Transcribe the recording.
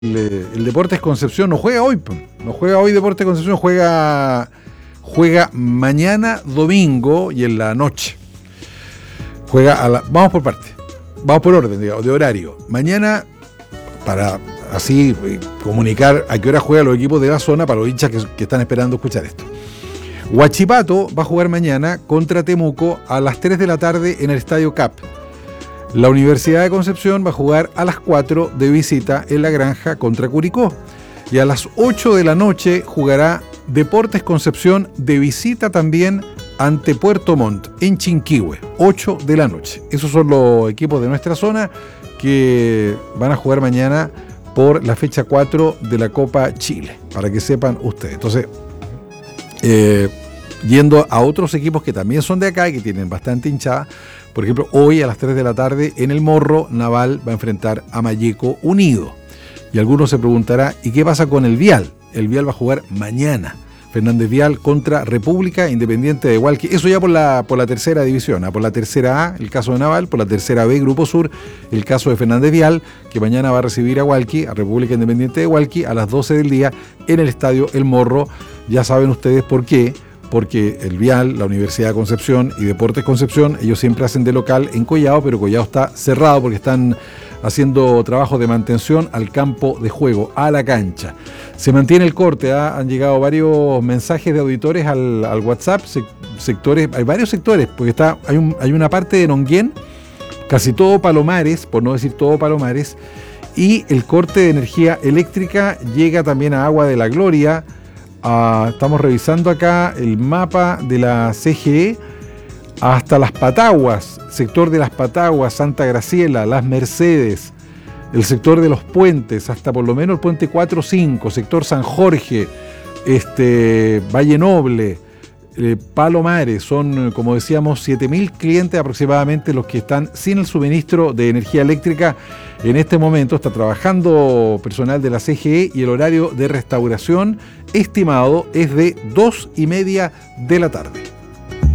el Deportes Concepción no juega hoy, no juega hoy Deportes Concepción, juega mañana domingo y en la noche. Vamos por parte, vamos por orden, digamos, de horario. Mañana, para así comunicar a qué hora juegan los equipos de la zona para los hinchas que están esperando escuchar esto. Huachipato va a jugar mañana contra Temuco a las 3 de la tarde en el Estadio Cap. La Universidad de Concepción va a jugar a las 4 de visita en La Granja contra Curicó. Y a las 8 de la noche jugará Deportes Concepción de visita también ante Puerto Montt en Chinquihue, 8 de la noche. Esos son los equipos de nuestra zona que van a jugar mañana por la fecha 4 de la Copa Chile, para que sepan ustedes. Entonces, yendo a otros equipos que también son de acá y que tienen bastante hinchada, por ejemplo, hoy a las 3 de la tarde en el Morro, Naval va a enfrentar a Malleco Unido. Y algunos se preguntará, ¿y qué pasa con el Vial? El Vial va a jugar mañana. Fernández Vial contra República Independiente de Hualqui. Eso ya por la tercera división, por la tercera A, el caso de Naval, por la tercera B, Grupo Sur, el caso de Fernández Vial, que mañana va a recibir a Hualqui, a República Independiente de Hualqui, a las 12 del día en el estadio El Morro. Ya saben ustedes por qué. Porque el Vial, la Universidad de Concepción y Deportes Concepción, ellos siempre hacen de local en Collao, pero Collao está cerrado porque están haciendo trabajos de mantención al campo de juego, a la cancha. Se mantiene el corte, han llegado varios mensajes de auditores al WhatsApp, sectores, hay varios sectores, porque hay una parte de Nonguén, casi todo Palomares, por no decir todo Palomares, y el corte de energía eléctrica llega también a Agua de la Gloria. Estamos revisando acá el mapa de la CGE hasta Las Pataguas, sector de Las Pataguas, Santa Graciela, Las Mercedes, el sector de los puentes, hasta por lo menos el puente 4-5, sector San Jorge, Valle Noble, Palomares. Son, como decíamos, 7.000 clientes aproximadamente los que están sin el suministro de energía eléctrica. En este momento está trabajando personal de la CGE y el horario de restauración estimado es de 2:30 de la tarde.